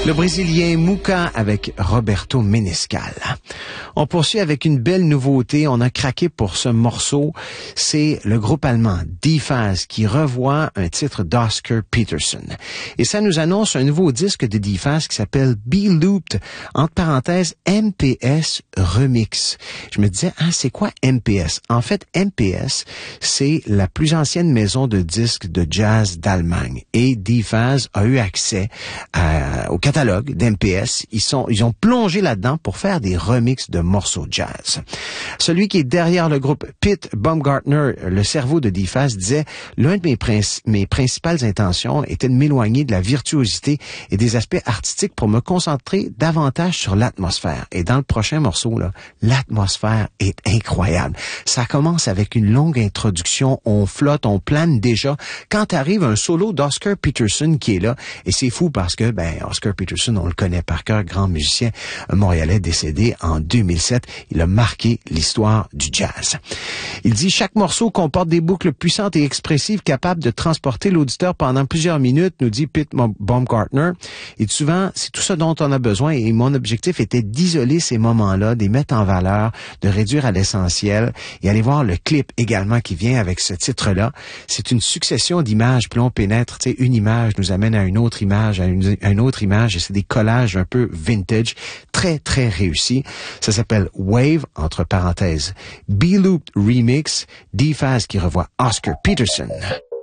Le Brésilien Muka avec Roberto Menescal. On poursuit avec une belle nouveauté. On a craqué pour ce morceau. C'est le groupe allemand D-Phase qui revoit un titre d'Oscar Peterson. Et ça nous annonce un nouveau disque de D-Phase qui s'appelle Be Looped, entre parenthèses MPS Remix. Je me disais, c'est quoi MPS? En fait, MPS, c'est la plus ancienne maison de disques de jazz d'Allemagne. Et D-Phase a eu accès au catalogue d'MPS. Ils ont plongé là-dedans pour faire des remixes de morceaux jazz. Celui qui est derrière le groupe, Pete Baumgartner, le cerveau de D-Phase, disait « L'un de mes principales intentions était de m'éloigner de la virtuosité et des aspects artistiques pour me concentrer davantage sur l'atmosphère. » Et dans le prochain morceau, là, l'atmosphère est incroyable. Ça commence avec une longue introduction, on flotte, on plane déjà. Quand arrive un solo d'Oscar Peterson qui est là, et c'est fou parce que, Oscar Peterson, on le connaît par cœur, grand musicien montréalais décédé en 2007. Il a marqué l'histoire du jazz. Il dit « Chaque morceau comporte des boucles puissantes et expressives capables de transporter l'auditeur pendant plusieurs minutes, nous dit Pete Baumgartner. Et souvent, c'est tout ça dont on a besoin et mon objectif était d'isoler ces moments-là, de les mettre en valeur, de réduire à l'essentiel et aller voir le clip également qui vient avec ce titre-là. C'est une succession d'images, puis on pénètre, une image nous amène à une autre image, à une autre image et c'est des collages un peu vintage, très, très réussis. Ça s'appelle Wave, entre parenthèses, Be Looped Remix, D-Phase qui revoit Oscar Peterson.